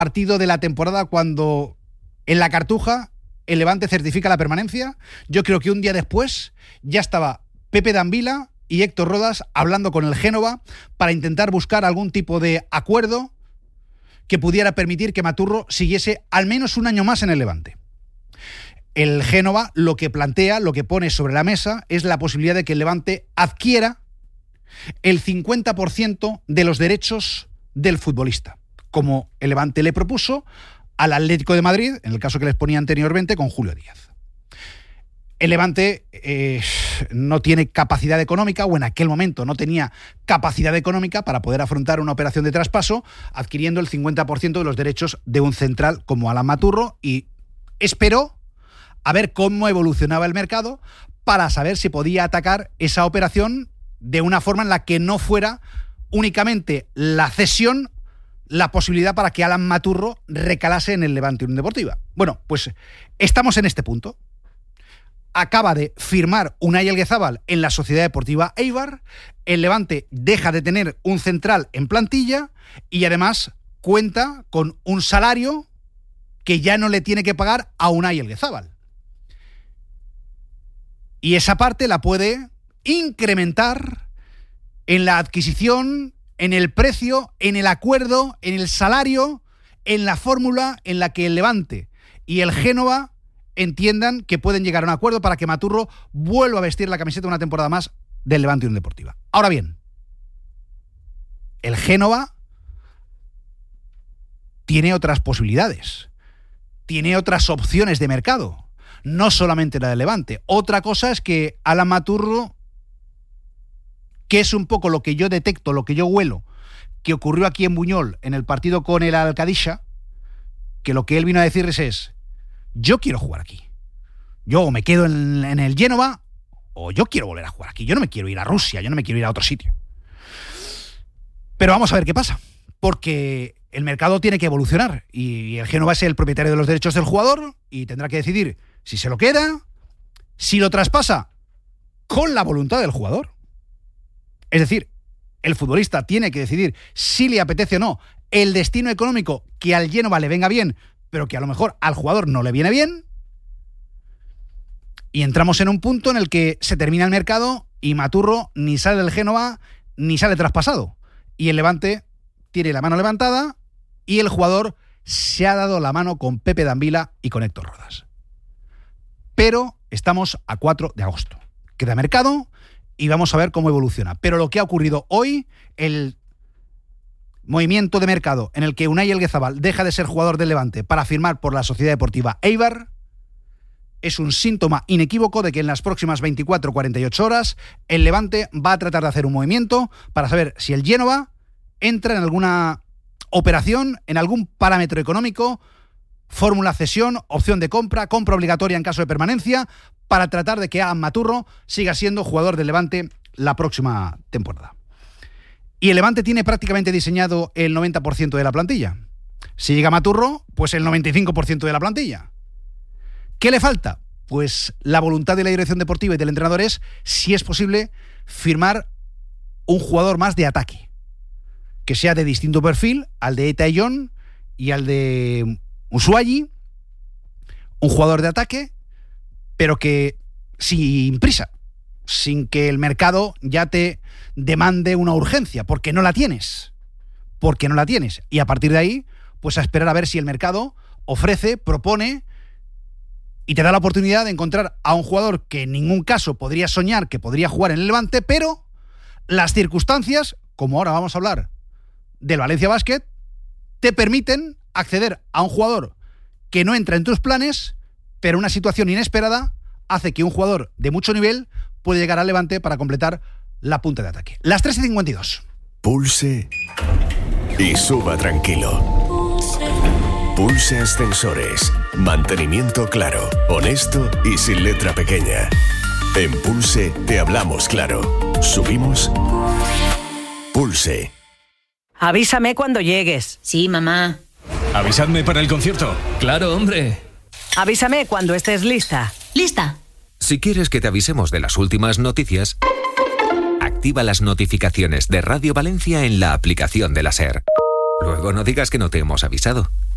partido de la temporada cuando en la Cartuja el Levante certifica la permanencia. Yo creo que un día después ya estaba Pepe D'Ambila y Héctor Rodas hablando con el Génova para intentar buscar algún tipo de acuerdo que pudiera permitir que Maturro siguiese al menos un año más en el Levante. El Génova lo que plantea, lo que pone sobre la mesa es la posibilidad de que el Levante adquiera el 50% de los derechos del futbolista, como el Levante le propuso al Atlético de Madrid, en el caso que les ponía anteriormente, con Julio Díaz. El Levante no tiene capacidad económica, o en aquel momento no tenía capacidad económica para poder afrontar una operación de traspaso, adquiriendo el 50% de los derechos de un central como Alan Maturro, y esperó a ver cómo evolucionaba el mercado para saber si podía atacar esa operación de una forma en la que no fuera únicamente la cesión la posibilidad para que Alan Maturro recalase en el Levante Unión Deportiva. Bueno, pues estamos en este punto. Acaba de firmar Unai Elguezábal en la Sociedad Deportiva Eibar, el Levante deja de tener un central en plantilla y además cuenta con un salario que ya no le tiene que pagar a Unai Elguezábal. Y esa parte la puede incrementar en la adquisición, en el precio, en el acuerdo, en el salario, en la fórmula en la que el Levante y el Génova entiendan que pueden llegar a un acuerdo para que Maturro vuelva a vestir la camiseta una temporada más del Levante Unión Deportiva. Ahora bien, el Génova tiene otras posibilidades, tiene otras opciones de mercado, no solamente la del Levante. Otra cosa es que Alan Maturro, que es un poco lo que yo detecto, lo que yo huelo, que ocurrió aquí en Buñol en el partido con el Al-Qadisha, que lo que él vino a decirles es: yo quiero jugar aquí. Yo me quedo en el Génova o yo quiero volver a jugar aquí. Yo no me quiero ir a Rusia, yo no me quiero ir a otro sitio. Pero vamos a ver qué pasa, porque el mercado tiene que evolucionar y el Génova es el propietario de los derechos del jugador y tendrá que decidir si se lo queda, si lo traspasa con la voluntad del jugador. Es decir, el futbolista tiene que decidir si le apetece o no el destino económico que al Génova le venga bien, pero que a lo mejor al jugador no le viene bien. Y entramos en un punto en el que se termina el mercado y Maturro ni sale del Génova ni sale traspasado. Y el Levante tiene la mano levantada y el jugador se ha dado la mano con Pepe D'Ambila y con Héctor Rodas. Pero estamos a 4 de agosto. Queda mercado y vamos a ver cómo evoluciona. Pero lo que ha ocurrido hoy, el movimiento de mercado en el que Unai Elguezábal deja de ser jugador del Levante para firmar por la Sociedad Deportiva Eibar, es un síntoma inequívoco de que en las próximas 24-48 horas el Levante va a tratar de hacer un movimiento para saber si el Génova entra en alguna operación, en algún parámetro económico, fórmula cesión, opción de compra, compra obligatoria en caso de permanencia, para tratar de que Alan Maturro siga siendo jugador del Levante la próxima temporada. Y el Levante tiene prácticamente diseñado el 90% de la plantilla. Si llega Maturro, pues el 95% de la plantilla. ¿Qué le falta? Pues la voluntad de la dirección deportiva y del entrenador es, si es posible, firmar un jugador más de ataque, que sea de distinto perfil al de Eta John y al de Ushuayi, un jugador de ataque, pero que sin prisa, sin que el mercado ya te demande una urgencia, porque no la tienes. Y a partir de ahí, pues a esperar a ver si el mercado ofrece, propone y te da la oportunidad de encontrar a un jugador que en ningún caso podría soñar que podría jugar en el Levante, pero las circunstancias, como ahora vamos a hablar del Valencia Basket, te permiten acceder a un jugador que no entra en tus planes, pero una situación inesperada hace que un jugador de mucho nivel puede llegar al Levante para completar la punta de ataque. Las 3:52. Pulse y suba tranquilo. Pulse Ascensores. Mantenimiento claro, honesto y sin letra pequeña. En Pulse te hablamos claro. Subimos. Pulse. Avísame cuando llegues. Sí, mamá. Avisadme para el concierto. Claro, hombre. Avísame cuando estés lista. ¿Lista? Si quieres que te avisemos de las últimas noticias, activa las notificaciones de Radio Valencia en la aplicación de la SER. Luego no digas que no te hemos avisado.